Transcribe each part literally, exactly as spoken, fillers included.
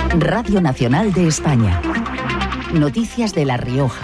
Radio Nacional de España. Noticias de La Rioja.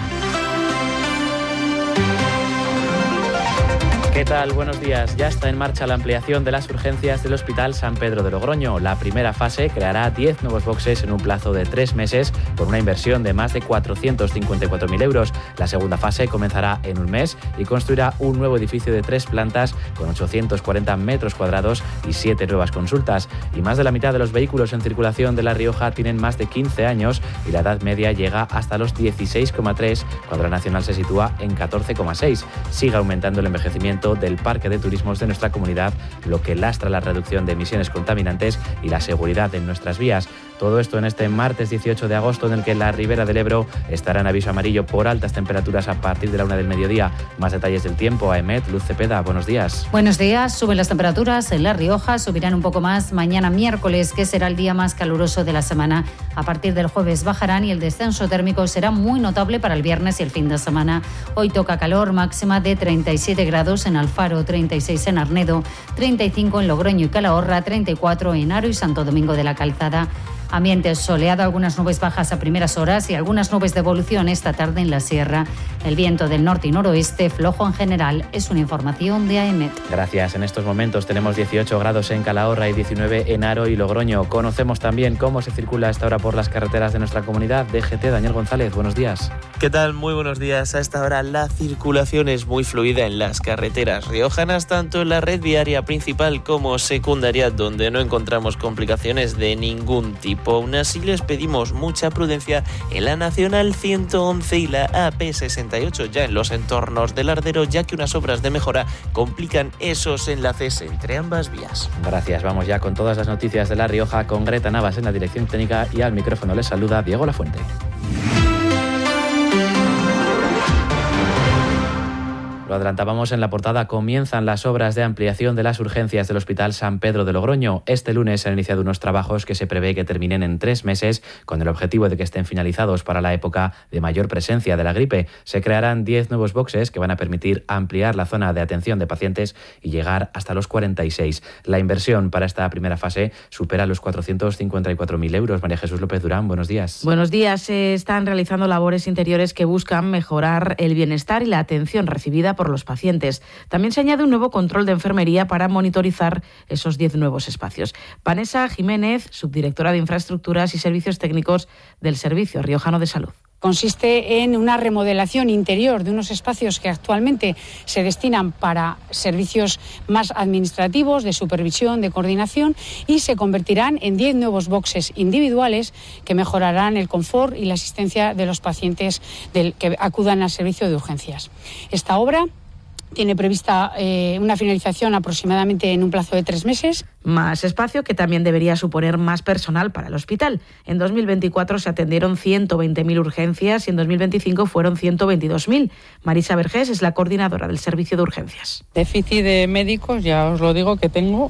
¿Qué tal? Buenos días. Ya está en marcha la ampliación de las urgencias del Hospital San Pedro de Logroño. La primera fase creará diez nuevos boxes en un plazo de tres meses con una inversión de más de cuatrocientos cincuenta y cuatro mil euros. La segunda fase comenzará en un mes y construirá un nuevo edificio de tres plantas con ochocientos cuarenta metros cuadrados y siete nuevas consultas. Y más de la mitad de los vehículos en circulación de La Rioja tienen más de quince años y la edad media llega hasta los dieciséis coma tres, cuando la nacional se sitúa en catorce coma seis. Sigue aumentando el envejecimiento del parque de turismos de nuestra comunidad, lo que lastra la reducción de emisiones contaminantes y la seguridad en nuestras vías. Todo esto en este martes dieciocho de agosto, en el que la Ribera del Ebro estará en aviso amarillo por altas temperaturas a partir de la una del mediodía. Más detalles del tiempo a Emet, Luz Cepeda, buenos días. Buenos días. Suben las temperaturas en La Rioja, subirán un poco más mañana miércoles, que será el día más caluroso de la semana. A partir del jueves bajarán y el descenso térmico será muy notable para el viernes y el fin de semana. Hoy toca calor, máxima de treinta y siete grados en Alfaro, treinta y seis en Arnedo, treinta y cinco en Logroño y Calahorra, treinta y cuatro en Haro y Santo Domingo de la Calzada. Ambiente soleado, algunas nubes bajas a primeras horas y algunas nubes de evolución esta tarde en la sierra. El viento del norte y noroeste, flojo en general. Es una información de AEMET. Gracias. En estos momentos tenemos dieciocho grados en Calahorra y diecinueve en Haro y Logroño. Conocemos también cómo se circula a esta hora por las carreteras de nuestra comunidad. D G T, Daniel González, buenos días. ¿Qué tal? Muy buenos días. A esta hora la circulación es muy fluida en las carreteras riojanas, tanto en la red viaria principal como secundaria, donde no encontramos complicaciones de ningún tipo. Aún así les pedimos mucha prudencia en la Nacional ciento once y la A P sesenta y ocho, ya en los entornos del Ardero, ya que unas obras de mejora complican esos enlaces entre ambas vías. Gracias. Vamos ya con todas las noticias de La Rioja, con Greta Navas en la dirección técnica, y al micrófono les saluda Diego Lafuente. Lo adelantábamos en la portada, comienzan las obras de ampliación de las urgencias del Hospital San Pedro de Logroño. Este lunes se han iniciado unos trabajos que se prevé que terminen en tres meses, con el objetivo de que estén finalizados para la época de mayor presencia de la gripe. Se crearán diez nuevos boxes que van a permitir ampliar la zona de atención de pacientes y llegar hasta los cuarenta y seis. La inversión para esta primera fase supera los cuatrocientos cincuenta y cuatro mil euros. María Jesús López Durán, buenos días. Buenos días. Se están realizando labores interiores que buscan mejorar el bienestar y la atención recibida por los pacientes. También se añade un nuevo control de enfermería para monitorizar esos diez nuevos espacios. Vanessa Jiménez, subdirectora de Infraestructuras y Servicios Técnicos del Servicio Riojano de Salud. Consiste en una remodelación interior de unos espacios que actualmente se destinan para servicios más administrativos, de supervisión, de coordinación, y se convertirán en diez nuevos boxes individuales que mejorarán el confort y la asistencia de los pacientes del, que acudan al servicio de urgencias. Esta obra tiene prevista eh, una finalización aproximadamente en un plazo de tres meses. Más espacio que también debería suponer más personal para el hospital. En dos mil veinticuatro se atendieron ciento veinte mil urgencias y en dos mil veinticinco fueron ciento veintidós mil. Marisa Vergés es la coordinadora del servicio de urgencias. Déficit de médicos, ya os lo digo que tengo.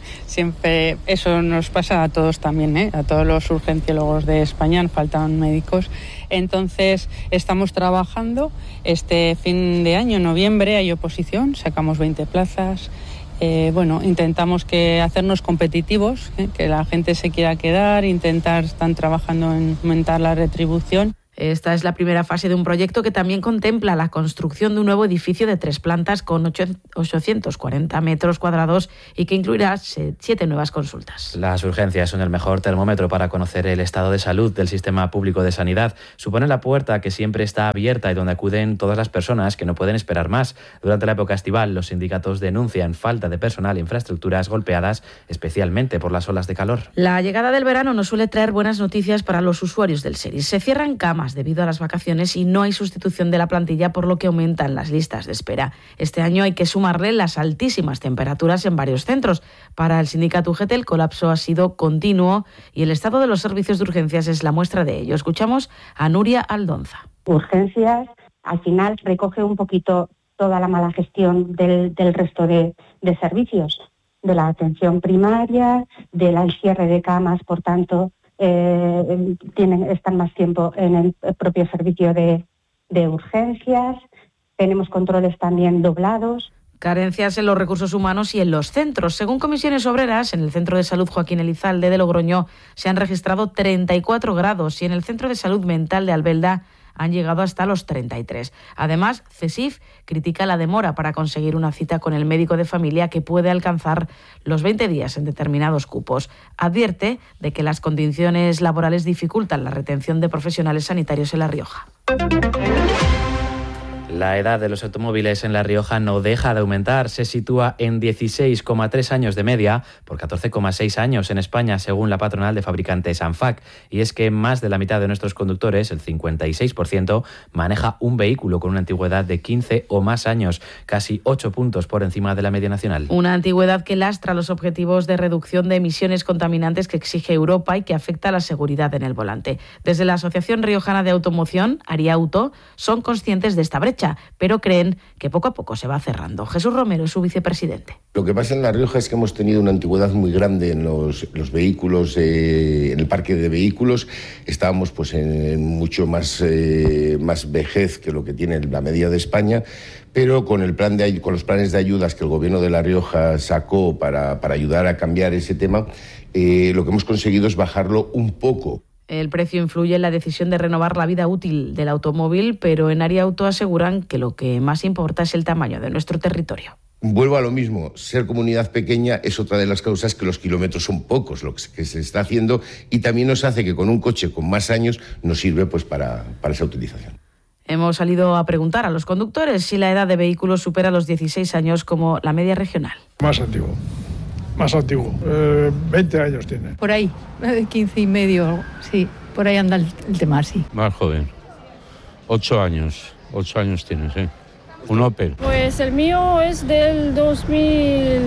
Siempre eso nos pasa a todos también, ¿eh? A todos los urgenciólogos de España faltan médicos. Entonces estamos trabajando. Este fin de año, en noviembre, hay oposición, sacamos veinte plazas. Eh, bueno, intentamos que hacernos competitivos, ¿eh? Que la gente se quiera quedar, intentar, están trabajando en aumentar la retribución. Esta es la primera fase de un proyecto que también contempla la construcción de un nuevo edificio de tres plantas con ochocientos cuarenta metros cuadrados y que incluirá siete nuevas consultas. Las urgencias son el mejor termómetro para conocer el estado de salud del sistema público de sanidad. Suponen la puerta que siempre está abierta y donde acuden todas las personas que no pueden esperar más. Durante la época estival, los sindicatos denuncian falta de personal e infraestructuras golpeadas, especialmente por las olas de calor. La llegada del verano no suele traer buenas noticias para los usuarios del SERIS. Se cierran camas debido a las vacaciones y no hay sustitución de la plantilla, por lo que aumentan las listas de espera. Este año hay que sumarle las altísimas temperaturas en varios centros. Para el sindicato U G T el colapso ha sido continuo y el estado de los servicios de urgencias es la muestra de ello. Escuchamos a Nuria Aldonza. Urgencias al final recoge un poquito toda la mala gestión del, del resto de, de servicios, de la atención primaria, del cierre de camas, por tanto, Eh, tienen, están más tiempo en el propio servicio de, de urgencias. Tenemos controles también doblados. Carencias en los recursos humanos y en los centros. Según Comisiones Obreras, en el Centro de Salud Joaquín Elizalde de Logroño se han registrado treinta y cuatro grados y en el Centro de Salud Mental de Albelda han llegado hasta los treinta y tres. Además, CESIF critica la demora para conseguir una cita con el médico de familia, que puede alcanzar los veinte días en determinados cupos. Advierte de que las condiciones laborales dificultan la retención de profesionales sanitarios en La Rioja. La edad de los automóviles en La Rioja no deja de aumentar. Se sitúa en dieciséis coma tres años de media por catorce coma seis años en España, según la patronal de fabricantes ANFAC. Y es que más de la mitad de nuestros conductores, el cincuenta y seis por ciento, maneja un vehículo con una antigüedad de quince o más años, casi ocho puntos por encima de la media nacional. Una antigüedad que lastra los objetivos de reducción de emisiones contaminantes que exige Europa y que afecta a la seguridad en el volante. Desde la Asociación Riojana de Automoción, Ariauto, son conscientes de esta brecha, pero creen que poco a poco se va cerrando. Jesús Romero es su vicepresidente. Lo que pasa en La Rioja es que hemos tenido una antigüedad muy grande en los, los vehículos, eh, en el parque de vehículos. Estábamos pues en mucho más, eh, más vejez que lo que tiene la media de España, pero con, el plan de, con los planes de ayudas que el Gobierno de La Rioja sacó para, para ayudar a cambiar ese tema, eh, lo que hemos conseguido es bajarlo un poco. El precio influye en la decisión de renovar la vida útil del automóvil, pero en Ariauto aseguran que lo que más importa es el tamaño de nuestro territorio. Vuelvo a lo mismo, ser comunidad pequeña es otra de las causas que los kilómetros son pocos, lo que se está haciendo, y también nos hace que con un coche con más años nos sirve pues para, para esa utilización. Hemos salido a preguntar a los conductores si la edad de vehículos supera los dieciséis años como la media regional. Más antiguo. Más antiguo, eh, veinte años tiene. Por ahí, quince y medio, sí, por ahí anda el, el tema, sí. Más joven, ocho años, ocho años tiene, sí. Un Opel. Pues el mío es del dos mil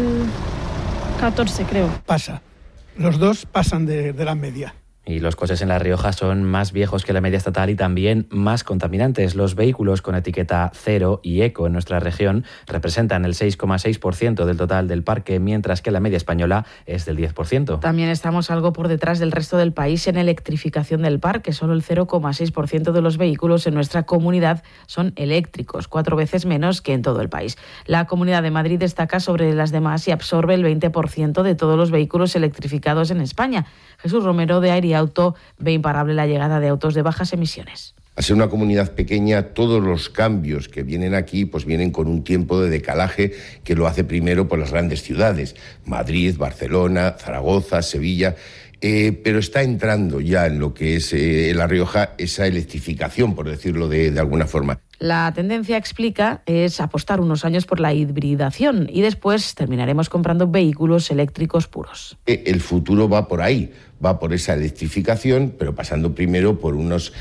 catorce, creo. Pasa, los dos pasan de, de la media. Y los coches en La Rioja son más viejos que la media estatal y también más contaminantes. Los vehículos con etiqueta cero y eco en nuestra región representan el seis coma seis por ciento del total del parque, mientras que la media española es del diez por ciento. También estamos algo por detrás del resto del país en electrificación del parque. Solo el cero coma seis por ciento de los vehículos en nuestra comunidad son eléctricos, cuatro veces menos que en todo el país. La Comunidad de Madrid destaca sobre las demás y absorbe el veinte por ciento de todos los vehículos electrificados en España. Jesús Romero, de Ariauto, ve imparable la llegada de autos de bajas emisiones. Al ser una comunidad pequeña, todos los cambios que vienen aquí pues vienen con un tiempo de decalaje que lo hace primero por las grandes ciudades, Madrid, Barcelona, Zaragoza, Sevilla, eh, pero está entrando ya en lo que es eh, La Rioja esa electrificación, por decirlo de, de alguna forma. La tendencia, explica, es apostar unos años por la hibridación y después terminaremos comprando vehículos eléctricos puros. El futuro va por ahí, va por esa electrificación, pero pasando primero por unos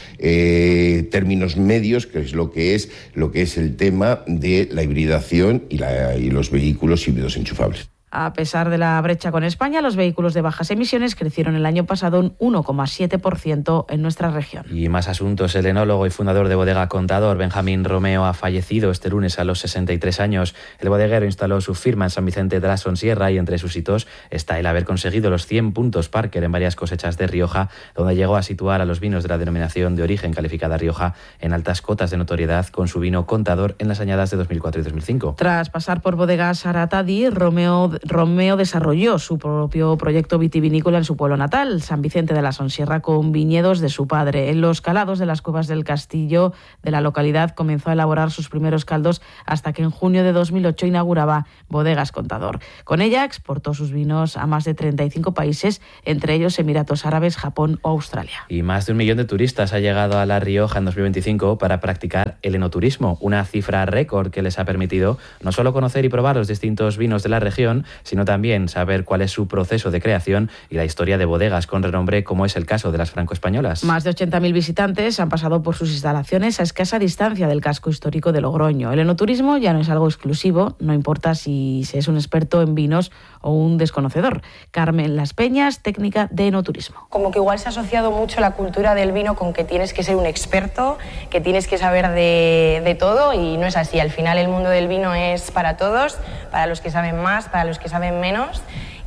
eh, términos medios, que es lo que es lo que es el tema de la hibridación y, la, y los vehículos híbridos enchufables. A pesar de la brecha con España, los vehículos de bajas emisiones crecieron el año pasado un uno coma siete por ciento en nuestra región. Y más asuntos. El enólogo y fundador de Bodega Contador, Benjamín Romeo, ha fallecido este lunes a los sesenta y tres años. El bodeguero instaló su firma en San Vicente de la Sonsierra y entre sus hitos está el haber conseguido los cien puntos Parker en varias cosechas de Rioja, donde llegó a situar a los vinos de la denominación de origen calificada Rioja en altas cotas de notoriedad con su vino Contador en las añadas de dos mil cuatro y dos mil cinco. Tras pasar por bodegas Aratadi, Romeo Romeo desarrolló su propio proyecto vitivinícola en su pueblo natal, San Vicente de la Sonsierra, con viñedos de su padre. En los calados de las cuevas del castillo de la localidad comenzó a elaborar sus primeros caldos hasta que en junio de dos mil ocho inauguraba Bodegas Contador. Con ella exportó sus vinos a más de treinta y cinco países, entre ellos Emiratos Árabes, Japón o Australia. Y más de un millón de turistas ha llegado a La Rioja en dos mil veinticinco para practicar el enoturismo, una cifra récord que les ha permitido no solo conocer y probar los distintos vinos de la región, sino también saber cuál es su proceso de creación y la historia de bodegas con renombre, como es el caso de las franco-españolas. Más de ochenta mil visitantes han pasado por sus instalaciones a escasa distancia del casco histórico de Logroño. El enoturismo ya no es algo exclusivo, no importa si se es un experto en vinos o un desconocedor. Carmen Las Peñas, técnica de enoturismo. Como que igual se ha asociado mucho la cultura del vino con que tienes que ser un experto, que tienes que saber de, de todo, y no es así. Al final el mundo del vino es para todos, para los que saben más, para los que saben menos,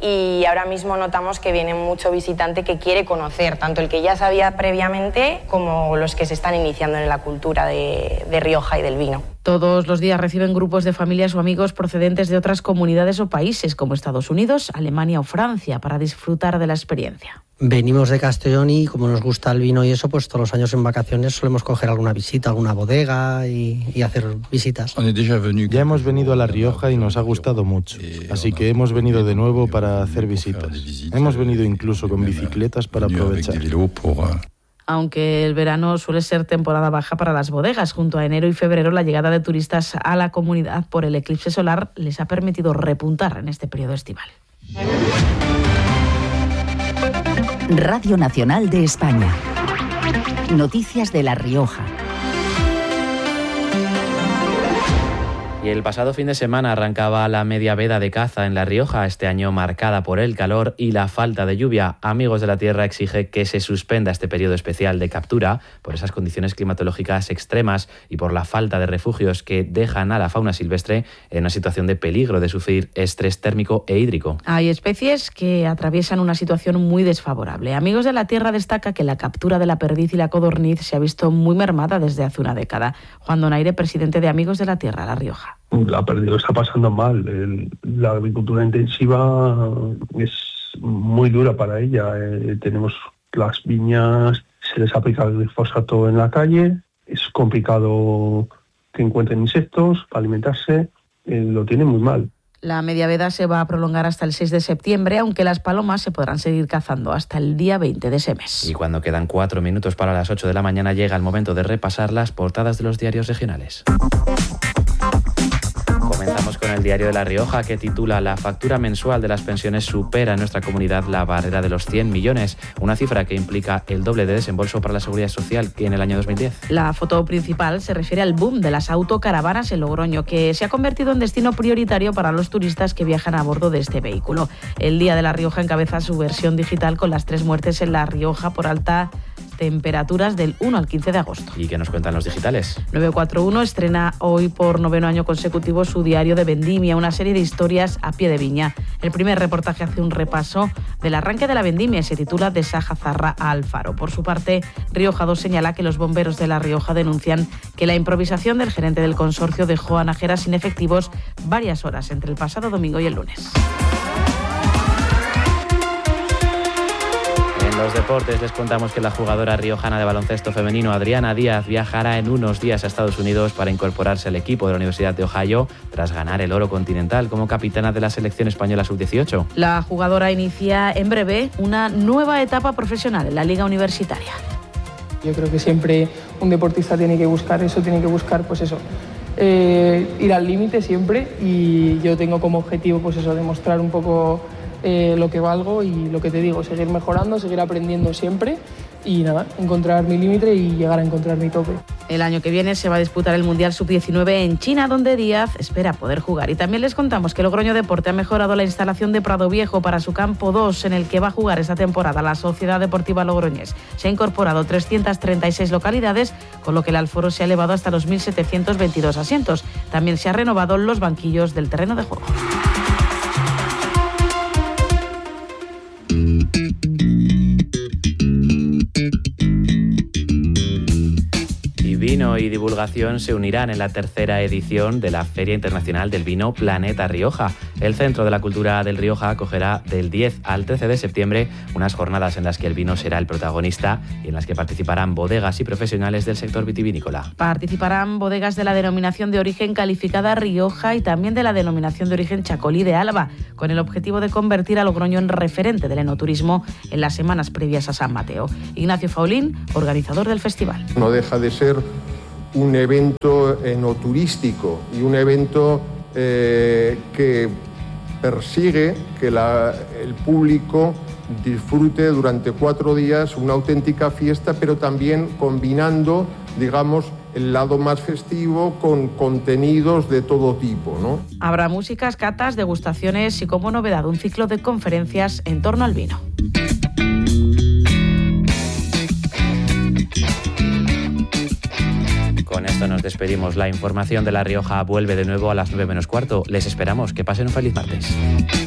y ahora mismo notamos que viene mucho visitante que quiere conocer, tanto el que ya sabía previamente como los que se están iniciando en la cultura de, de Rioja y del vino. Todos los días reciben grupos de familias o amigos procedentes de otras comunidades o países como Estados Unidos, Alemania o Francia para disfrutar de la experiencia. Venimos de Castellón y como nos gusta el vino y eso, pues todos los años en vacaciones solemos coger alguna visita, alguna bodega y, y hacer visitas. Ya hemos venido a La Rioja y nos ha gustado mucho, así que hemos venido de nuevo para hacer visitas. Hemos venido incluso con bicicletas para aprovechar. Aunque el verano suele ser temporada baja para las bodegas, junto a enero y febrero la llegada de turistas a la comunidad por el eclipse solar les ha permitido repuntar en este periodo estival. Radio Nacional de España. Noticias de La Rioja. Y el pasado fin de semana arrancaba la media veda de caza en La Rioja, este año marcada por el calor y la falta de lluvia. Amigos de la Tierra exige que se suspenda este periodo especial de captura por esas condiciones climatológicas extremas y por la falta de refugios que dejan a la fauna silvestre en una situación de peligro de sufrir estrés térmico e hídrico. Hay especies que atraviesan una situación muy desfavorable. Amigos de la Tierra destaca que la captura de la perdiz y la codorniz se ha visto muy mermada desde hace una década. Juan Donaire, presidente de Amigos de la Tierra, La Rioja. La pérdida lo está pasando mal. El, la agricultura intensiva es muy dura para ella. Eh, tenemos las viñas, se les aplica el glifosato en la calle, es complicado que encuentren insectos para alimentarse, eh, lo tienen muy mal. La media veda se va a prolongar hasta el seis de septiembre, aunque las palomas se podrán seguir cazando hasta el día veinte de ese mes. Y cuando quedan cuatro minutos para las ocho de la mañana llega el momento de repasar las portadas de los diarios regionales. Comenzamos con el diario de La Rioja, que titula «La factura mensual de las pensiones supera en nuestra comunidad la barrera de los cien millones», una cifra que implica el doble de desembolso para la Seguridad Social que en el año dos mil diez. La foto principal se refiere al boom de las autocaravanas en Logroño, que se ha convertido en destino prioritario para los turistas que viajan a bordo de este vehículo. El Día de La Rioja encabeza su versión digital con las tres muertes en La Rioja por alta temperaturas del uno al quince de agosto. ¿Y qué nos cuentan los digitales? nueve cuatro uno estrena hoy por noveno año consecutivo su diario de Vendimia, una serie de historias a pie de viña. El primer reportaje hace un repaso del arranque de la vendimia y se titula De Saja Zarra a Alfaro. Por su parte, Rioja dos señala que los bomberos de La Rioja denuncian que la improvisación del gerente del consorcio dejó a Nájera sin efectivos varias horas entre el pasado domingo y el lunes. En los deportes les contamos que la jugadora riojana de baloncesto femenino Adriana Díaz viajará en unos días a Estados Unidos para incorporarse al equipo de la Universidad de Ohio tras ganar el oro continental como capitana de la selección española sub dieciocho. La jugadora inicia en breve una nueva etapa profesional en la Liga Universitaria. Yo creo que siempre un deportista tiene que buscar eso, tiene que buscar pues eso, eh, ir al límite siempre, y yo tengo como objetivo pues eso, demostrar un poco Eh, lo que valgo y lo que te digo, seguir mejorando, seguir aprendiendo siempre y nada, encontrar mi límite y llegar a encontrar mi tope. El año que viene se va a disputar el Mundial sub diecinueve en China, donde Díaz espera poder jugar. Y también les contamos que Logroño Deporte ha mejorado la instalación de Prado Viejo para su campo dos, en el que va a jugar esta temporada la Sociedad Deportiva Logroñés. Se ha incorporado trescientas treinta y seis localidades, con lo que el aforo se ha elevado hasta los mil setecientos veintidós asientos. También se han renovado los banquillos del terreno de juego. Vino y divulgación se unirán en la tercera edición de la Feria Internacional del Vino Planeta Rioja. El Centro de la Cultura del Rioja acogerá del diez al trece de septiembre unas jornadas en las que el vino será el protagonista y en las que participarán bodegas y profesionales del sector vitivinícola. Participarán bodegas de la denominación de origen calificada Rioja y también de la denominación de origen Chacolí de Álava, con el objetivo de convertir a Logroño en referente del enoturismo en las semanas previas a San Mateo. Ignacio Faulín, organizador del festival. No deja de ser un evento enoturístico y un evento eh, que persigue que la, el público disfrute durante cuatro días una auténtica fiesta, pero también combinando, digamos, el lado más festivo con contenidos de todo tipo, ¿no? Habrá músicas, catas, degustaciones y, como novedad, un ciclo de conferencias en torno al vino. Con esto nos despedimos. La información de La Rioja vuelve de nuevo a las nueve menos cuarto. Les esperamos. Que pasen un feliz martes.